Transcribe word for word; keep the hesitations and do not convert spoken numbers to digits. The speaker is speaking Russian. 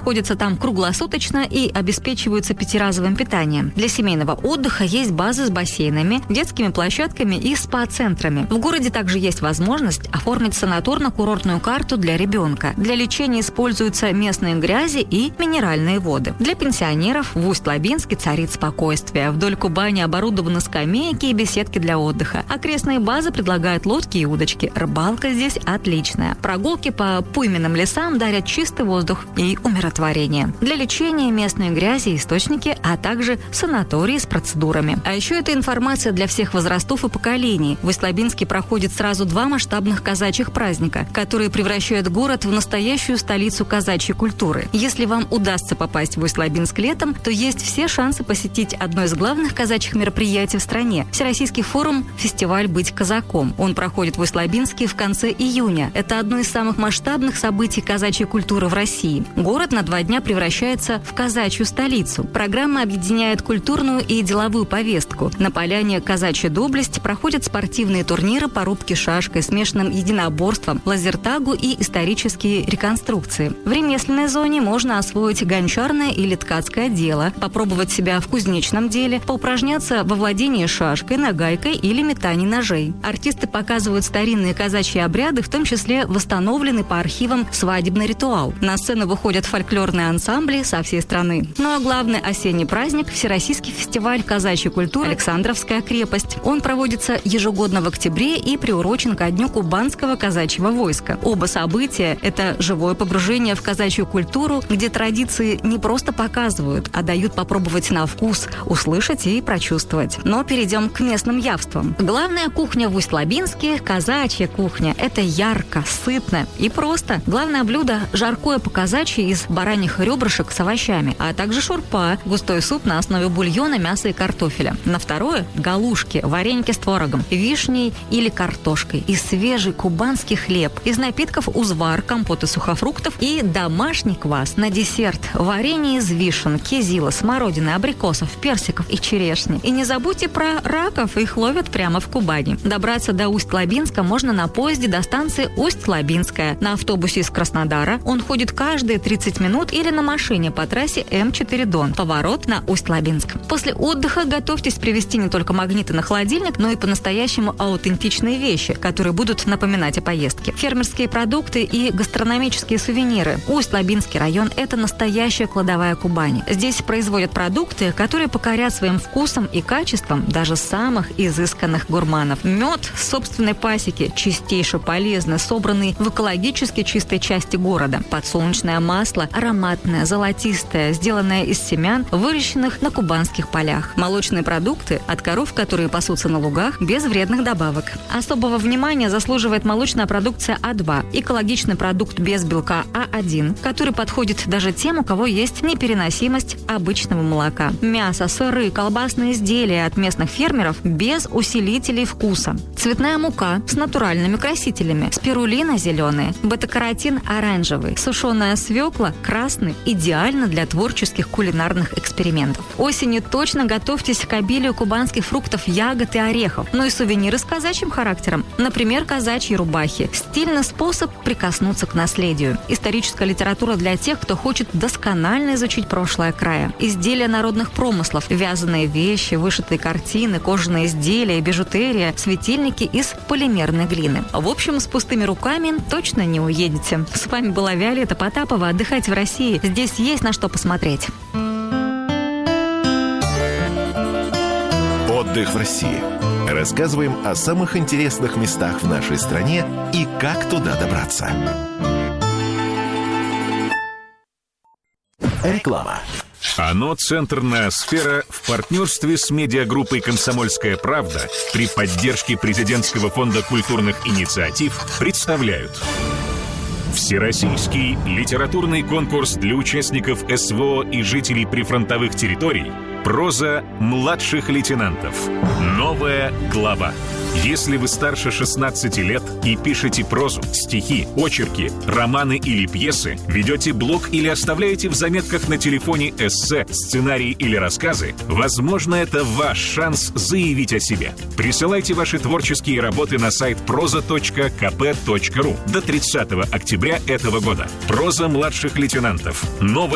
находятся там круглосуточно и обеспечиваются пятиразовым питанием. Для семейного отдыха есть базы с бассейнами, детскими площадками и спа-центрами. В городе также есть возможность оформить санаторно-курортную карту для ребенка. Для лечения используются местные грязи и минеральные воды. Для пенсионеров в Усть-Лабинске царит спокойствие. Вдоль Кубани оборудованы скамейки и беседки для отдыха. Окрестные базы предлагают лодки и удочки. Рыбалка здесь отличная. Прогулки по пойменным лесам дарят чистый воздух и умиротворение. Для лечения местные грязи и источники, а также санатории с процедурами. А еще это информация для всех возрастов и поколений. В Усть-Лабинске проходит сразу два масштабных казачьих праздника, которые превращают город в настоящую столицу казачьей культуры. Если вам удастся попасть в Усть-Лабинск летом, то есть все шансы посетить одно из главных казачьих мероприятий в стране – Всероссийский форум «Фестиваль «Быть казаком». Он проходит в Усть-Лабинске в конце июня. Это одно из самых масштабных событий казачьей культуры в России. Город на два дня превращается в казачью столицу. Программа объединяет культурную и деловую повестку. На поляне «Казачья доблесть» проходят спортивные турниры по рубке шашкой, смешанным единоборством, лазертагу и исторические реконструкции. В ремесленной зоне можно освоить гончарное или ткацкое дело, попробовать себя в кузнечном деле, поупражняться во владении шашкой, нагайкой или метании ножей. Артисты показывают старинные казачьи обряды, в том числе восстановленный по архивам свадебный ритуал. На сцену выходят фольклорные ансамбли со всей страны. Ну а главный осенний праздник – Всероссийский фестиваль казачьей культуры «Александровская крепость». Он проводится ежегодно в октябре и приурочен ко дню Кубанского казачьего войска. Оба события – это живое погружение в казачью культуру, где традиции не просто показывают, а дают попробовать на вкус, услышать и прочувствовать. Но перейдем к местным явствам. Главная кухня в Усть-Лабинске – казачья кухня. Это ярко, сытно и просто. Главное блюдо – жаркое по-казачьи из бараньих ребрышек с овощами, а также шурпа – густой суп на основе бульона, мяса и картофеля. На второе – галушки, вареники с творогом, вишней или картошкой и свежий кубанский хлеб. Из напитков узвар, компот из сухофруктов и домашний квас. На десерт – варенье из вишен, кизила, смородины, абрикосов, персиков и черешни. И не забудьте про раков, их ловят прямо в Кубани. Добраться до Усть-Лабинска можно на поезде до станции Усть-Лабинская, на автобусе из Краснодара. Он ходит каждые тридцать минут или на машине по трассе эм четыре Дон. Поворот на Усть-Лабинск. После отдыха готовьтесь привезти не только магниты на холодильник, но и по-настоящему аутентичные вещи, которые будут напоминать о поездке. Фермерские продукты и гастрономические сувениры. Усть-Лабинский район – это настоящая кладовая Кубани. Здесь производят продукты, которые покорят своим вкусом и качеством даже самых изысканных гурманов. Мед с собственной пасеки, чистейше полезный, собранный в экологически чистой части города. Подсолнечное масло ароматное, золотистое, сделанное из семян, выращенных на кубанских полях. Молочные продукты от коров, которые пасутся на лугах, без вредных добавок. Особого внимания заслуживает молочная продукция А два, экологичный продукт без белка А один, который подходит даже тем, у кого есть непереносимость обычного молока. Мясо, сыры, колбасные изделия от местных фермеров без усилителей вкуса. Цветная мука с натуральными красителями. Спирулина зеленая, бета-каротин оранжевый, сушеная свекла красный, идеально для творческих кулинарных экспериментов. Осенью точно готовьтесь к обилию кубанских фруктов, ягод и орехов. Ну и сувениры с казачьим характером. Например, казачьи рубахи. Стильный способ прикоснуться к наследию. Историческая литература для тех, кто хочет досконально изучить прошлое края. Изделия народных промыслов, вязаные вещи, вышитые картины, кожаные изделия, бижутерия, светильники из полимерной глины. В общем, с пустыми руками точно не уедете. С вами была Виолетта Потапова. Отдыхайте в России. Здесь есть на что посмотреть. Отдых в России. Рассказываем о самых интересных местах в нашей стране и как туда добраться. Реклама. ОНО «Центр Ноосфера» в партнерстве с медиагруппой «Комсомольская правда» при поддержке Президентского фонда культурных инициатив представляют Всероссийский литературный конкурс для участников эс вэ о и жителей прифронтовых территорий «Проза младших лейтенантов. Новая глава». Если вы старше шестнадцати лет и пишете прозу, стихи, очерки, романы или пьесы, ведете блог или оставляете в заметках на телефоне эссе, сценарии или рассказы, возможно, это ваш шанс заявить о себе. Присылайте ваши творческие работы на сайт проза точка ка пэ точка ру до тридцатого октября этого года. «Проза младших лейтенантов. Новая